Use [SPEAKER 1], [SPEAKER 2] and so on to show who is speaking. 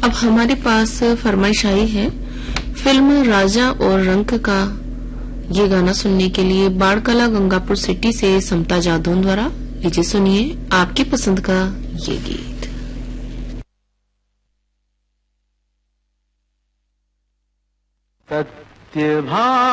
[SPEAKER 1] अब हमारे पास फरमाइश आई है फिल्म राजा और रंक का ये गाना सुनने के लिए बाड़कला गंगापुर सिटी से समता जादौन द्वारा। लीजिए सुनिए आपकी पसंद का ये गीत।
[SPEAKER 2] सत्य